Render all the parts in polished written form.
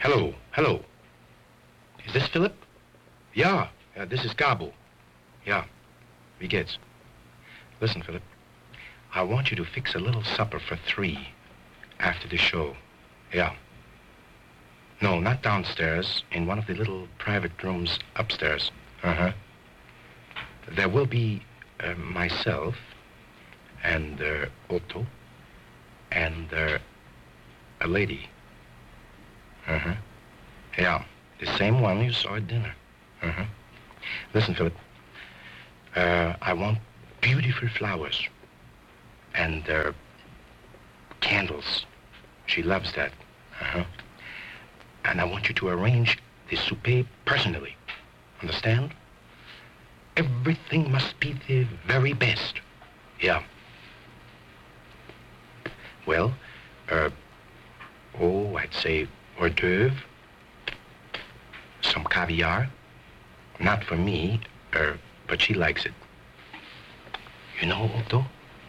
Hello, hello. Is this Philip? Yeah, this is Gabo. Yeah, wie geht's? Listen, Philip, I want you to fix a little supper for 3 after the show. Yeah. No, not downstairs, in one of the little private rooms upstairs. Uh-huh. There will be myself and Otto and a lady. Uh-huh. Yeah, the same one you saw at dinner. Uh-huh. Listen, Philip, I want beautiful flowers and candles. She loves that. Uh-huh. And I want you to arrange the souper personally. Understand? Everything must be the very best. Yeah. Well, I'd say hors d'oeuvre, some caviar. Not for me, but she likes it. You know, Otto,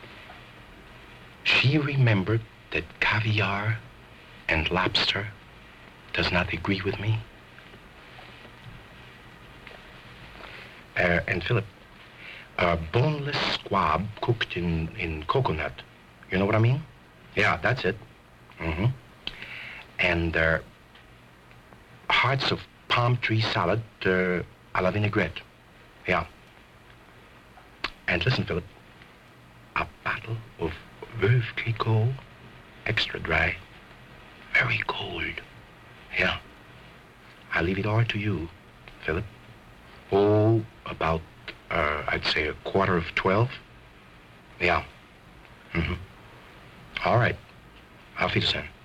she remembered that caviar and lobster does not agree with me. And Philip, boneless squab cooked in coconut. You know what I mean? Yeah, that's it. Mm-hmm. And hearts of palm tree salad à la vinaigrette. Yeah. And listen, Philip, a bottle of Veuve Clicquot, extra dry, very cold. Yeah. I leave it all to you, Philip. Oh, about, I'd say 11:45. Yeah. Mm-hmm. All right. Auf Wiedersehen.